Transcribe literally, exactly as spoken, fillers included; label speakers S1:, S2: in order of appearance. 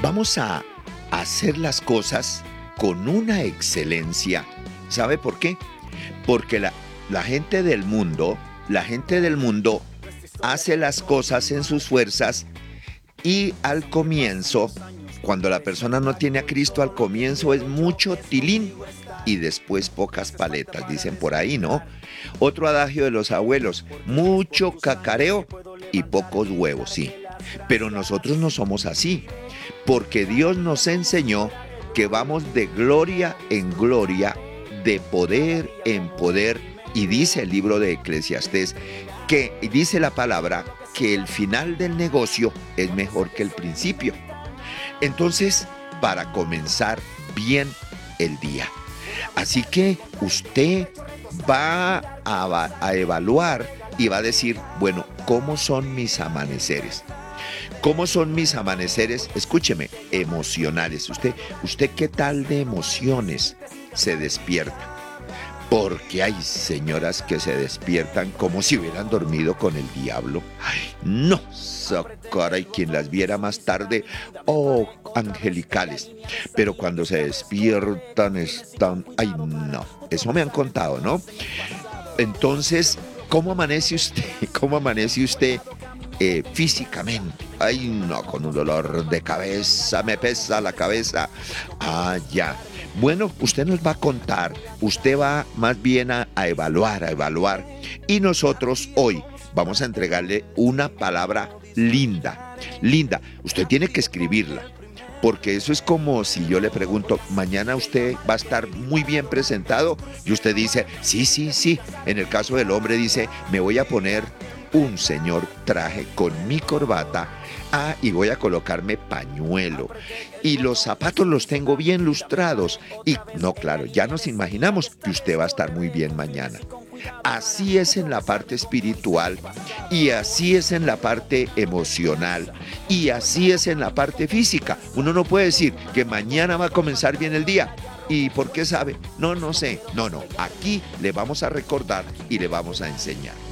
S1: vamos a hacer las cosas con una excelencia. ¿Sabe por qué? Porque la, la gente del mundo, la gente del mundo hace las cosas en sus fuerzas y al comienzo, cuando la persona no tiene a Cristo, al comienzo es mucho tilín y después pocas paletas, dicen por ahí, ¿no? Otro adagio de los abuelos, mucho cacareo y pocos huevos, sí. Pero nosotros no somos así, porque Dios nos enseñó que vamos de gloria en gloria, de poder en poder, y dice el libro de Eclesiastés, que dice la palabra, que el final del negocio es mejor que el principio. Entonces, para comenzar bien el día. Así que usted va a, a evaluar y va a decir, bueno, ¿cómo son mis amaneceres? ¿Cómo son mis amaneceres? Escúcheme, emocionales. ¿Usted, usted qué tal de emociones se despierta? Porque hay señoras que se despiertan como si hubieran dormido con el diablo. Ay, no, socorro, y quien las viera más tarde, oh, angelicales. Pero cuando se despiertan están, ay, no, eso me han contado, ¿no? Entonces, ¿cómo amanece usted? ¿Cómo amanece usted eh, físicamente? Ay, no, con un dolor de cabeza, me pesa la cabeza. Ah, ya. Bueno, usted nos va a contar, usted va más bien a, a evaluar, a evaluar. Y nosotros hoy vamos a entregarle una palabra linda, linda. Usted tiene que escribirla, porque eso es como si yo le pregunto, mañana usted va a estar muy bien presentado, y usted dice, sí, sí, sí. En el caso del hombre dice, me voy a poner un señor traje con mi corbata, ah, y voy a colocarme pañuelo, y los zapatos los tengo bien lustrados, y no, claro, ya nos imaginamos que usted va a estar muy bien mañana. Así es en la parte espiritual, y así es en la parte emocional, y así es en la parte física. Uno no puede decir que mañana va a comenzar bien el día. ¿Y por qué sabe? No, no sé. No, no. Aquí le vamos a recordar y le vamos a enseñar.